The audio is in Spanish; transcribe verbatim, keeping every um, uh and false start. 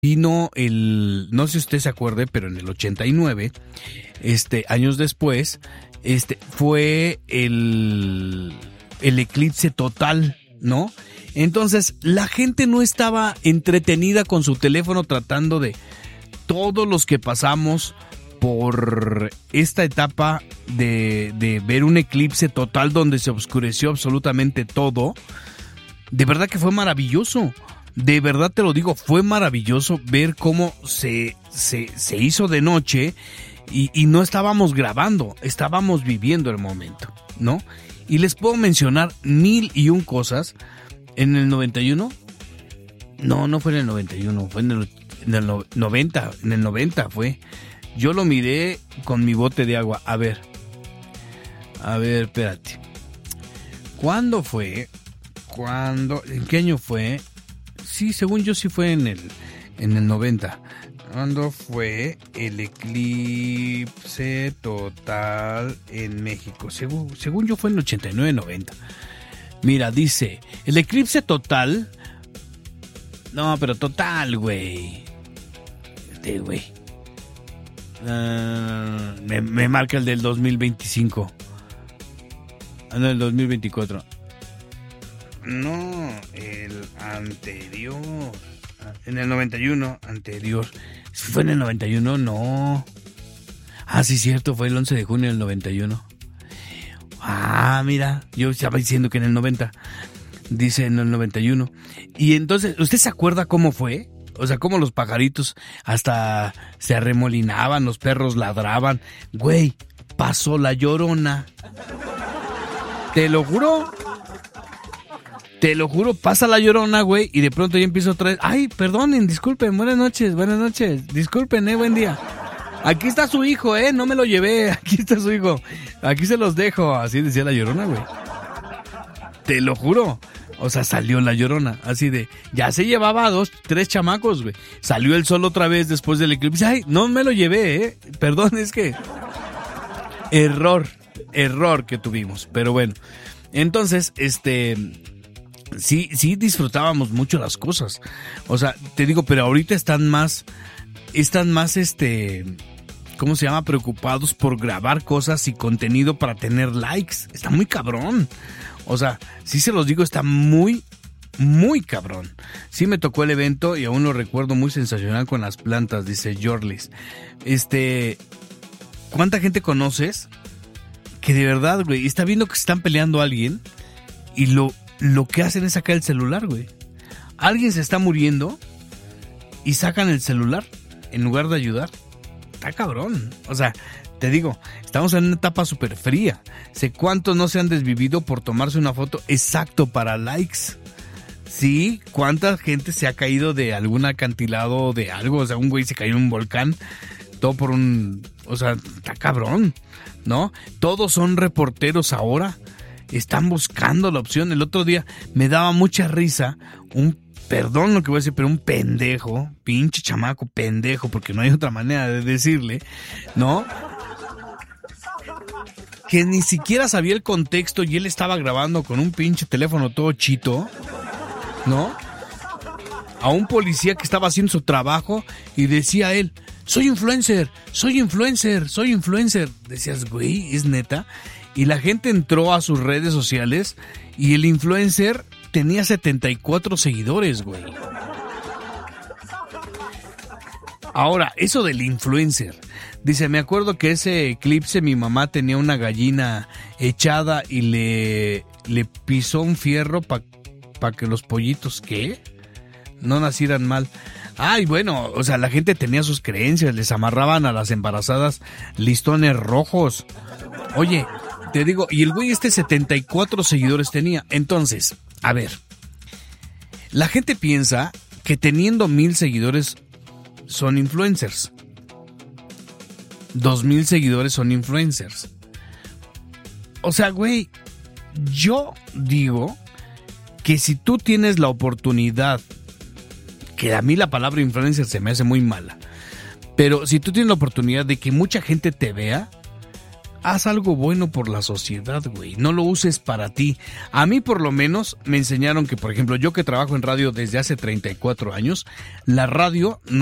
vino el, no sé si usted se acuerde, pero en el ochenta y nueve, este, años después, este, fue el, el eclipse total, ¿no? Entonces, la gente no estaba entretenida con su teléfono tratando de todos los que pasamos por esta etapa de, de ver un eclipse total donde se oscureció absolutamente todo. De verdad que fue maravilloso. De verdad te lo digo, fue maravilloso ver cómo se, se, se hizo de noche y, y no estábamos grabando, estábamos viviendo el momento, ¿no? Y les puedo mencionar mil y un cosas. ¿En el noventa y uno? No, no fue en el noventa y uno, fue en el, en el noventa, en el noventa fue. Yo lo miré con mi bote de agua. A ver, a ver, espérate. ¿Cuándo fue? ¿Cuándo? ¿En qué año fue? Sí, según yo sí fue en el, en el noventa. ¿Cuándo fue el eclipse total en México? Según, según yo fue en el ochenta y nueve noventa. Mira, dice, el eclipse total... No, pero total, güey. Este, güey. Uh, me, me marca el del dos mil veinticinco. Ah, no, el dos mil veinticuatro. No, el anterior. En el noventa y uno, anterior. ¿Fue en el noventa y uno? No. Ah, sí, cierto, fue el once de junio del noventa y uno. Ah, mira, yo estaba diciendo que en el noventa. Dice en el noventa y uno. Y entonces, ¿usted se acuerda cómo fue? O sea, cómo los pajaritos hasta se arremolinaban, los perros ladraban. Güey, pasó la Llorona. Te lo juro. Te lo juro, pasa la Llorona, güey, y de pronto ya empiezo otra vez. Ay, perdonen, disculpen, buenas noches, buenas noches. Disculpen, eh, buen día. Aquí está su hijo, eh, no me lo llevé. Aquí está su hijo. Aquí se los dejo. Así decía la Llorona, güey. Te lo juro. O sea, salió la Llorona, así de, ya se llevaba a dos, tres chamacos, güey. Salió el sol otra vez después del eclipse. Ay, no me lo llevé, eh. Perdón, es que... Error, error que tuvimos. Pero bueno, entonces, este... Sí, sí disfrutábamos mucho las cosas. O sea, te digo, pero ahorita están más... Están más, este... ¿Cómo se llama? Preocupados por grabar cosas y contenido para tener likes. Está muy cabrón. O sea, sí se los digo, está muy, muy cabrón. Sí me tocó el evento y aún lo recuerdo muy sensacional con las plantas, dice Jorlis. Este, ¿cuánta gente conoces que de verdad, güey, está viendo que se están peleando a alguien y lo, lo que hacen es sacar el celular, güey? Alguien se está muriendo y sacan el celular en lugar de ayudar. Está cabrón. O sea, te digo, estamos en una etapa súper fría. Sé cuántos no se han desvivido por tomarse una foto exacto para likes. Sí, cuánta gente se ha caído de algún acantilado o de algo. O sea, un güey se cayó en un volcán. Todo por un... O sea, está cabrón, ¿no? Todos son reporteros ahora. Están buscando la opción. El otro día me daba mucha risa un... Perdón lo que voy a decir, pero un pendejo, pinche chamaco pendejo, porque no hay otra manera de decirle, ¿no? Que ni siquiera sabía el contexto y él estaba grabando con un pinche teléfono todo chito, ¿no? A un policía que estaba haciendo su trabajo y decía él, soy influencer, soy influencer, soy influencer. Decías, güey, ¿es neta? Y la gente entró a sus redes sociales y el influencer tenía setenta y cuatro seguidores, güey. Ahora, eso del influencer. Dice, me acuerdo que ese eclipse mi mamá tenía una gallina echada y le, le pisó un fierro para pa que los pollitos, ¿qué? No nacieran mal. Ay, bueno, o sea, la gente tenía sus creencias, les amarraban a las embarazadas listones rojos. Oye, te digo, y el güey este setenta y cuatro seguidores tenía. Entonces, a ver, la gente piensa que teniendo mil seguidores son influencers. Dos mil seguidores son influencers. O sea, güey, yo digo que si tú tienes la oportunidad, que a mí la palabra influencer se me hace muy mala, pero si tú tienes la oportunidad de que mucha gente te vea, haz algo bueno por la sociedad, güey. No lo uses para ti. A mí, por lo menos, me enseñaron que, por ejemplo, yo que trabajo en radio desde hace treinta y cuatro años, la radio